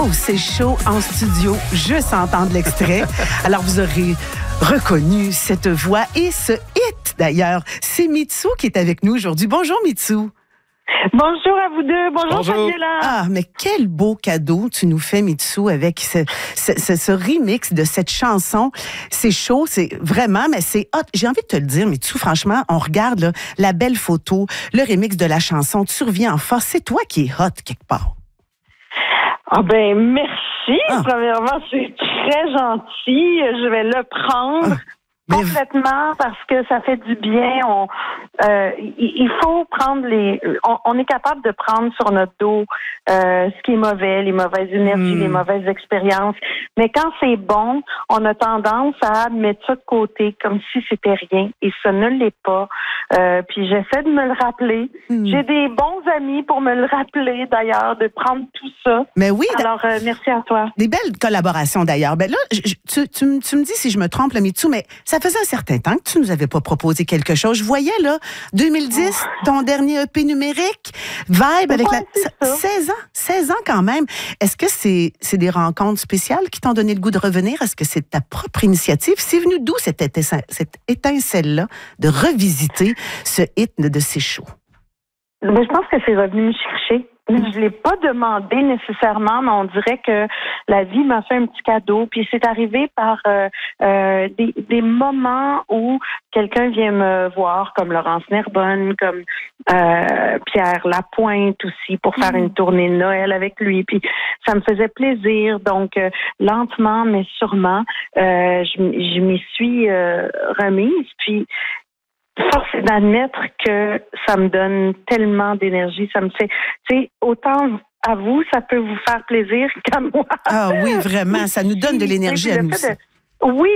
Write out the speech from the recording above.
Oh, c'est chaud en studio, juste à entendre l'extrait. Alors, vous aurez reconnu cette voix et ce hit, d'ailleurs. C'est Mitsou qui est avec nous aujourd'hui. Bonjour, Mitsou. Bonjour à vous deux. Bonjour, Fabiola. Ah, mais quel beau cadeau tu nous fais, Mitsou, avec ce remix de cette chanson. C'est chaud, c'est vraiment, mais c'est hot. J'ai envie de te le dire, Mitsou, franchement, on regarde là, la belle photo, le remix de la chanson, tu reviens en force. C'est toi qui es hot quelque part. Ah ben merci. Premièrement, c'est très gentil. Je vais le prendre. Complètement, parce que ça fait du bien. Il faut prendre on est capable de prendre sur notre dos ce qui est mauvais, les mauvaises énergies, les mauvaises expériences. Mais quand c'est bon, on a tendance à mettre ça de côté comme si c'était rien. Et ça ne l'est pas. Puis j'essaie de me le rappeler. J'ai des bons amis pour me le rappeler, d'ailleurs, de prendre tout ça. Mais oui. Alors, merci à toi. Des belles collaborations, d'ailleurs. Ben là, tu me dis si je me trompe, là, Mitsou, mais ça faisait un certain temps que tu nous avais pas proposé quelque chose. Je voyais, là, 2010, ton dernier EP numérique, Vibe, avec 16 ans quand même. Est-ce que c'est des rencontres spéciales qui t'ont donné le goût de revenir? Est-ce que c'est ta propre initiative? C'est venu d'où cette étincelle-là de revisiter ce hit de C'est chaud? Ben, je pense que c'est revenu me chercher. Je l'ai pas demandé nécessairement, mais on dirait que la vie m'a fait un petit cadeau. Puis c'est arrivé par des moments où quelqu'un vient me voir, comme Laurence Nerbonne, comme Pierre Lapointe aussi, pour faire une tournée de Noël avec lui. Puis ça me faisait plaisir. Donc lentement, mais sûrement, je m'y suis remise. Puis force est d'admettre que ça me donne tellement d'énergie. Ça me fait, tu sais, autant à vous, ça peut vous faire plaisir qu'à moi. Ah oui, vraiment, ça nous donne de l'énergie à nous. Oui,